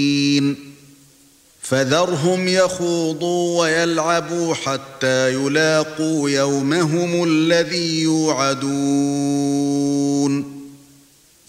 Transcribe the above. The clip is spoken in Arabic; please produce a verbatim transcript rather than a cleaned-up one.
فذرهم يخوضوا ويلعبوا حتى يلاقوا يومهم الذي يوعدون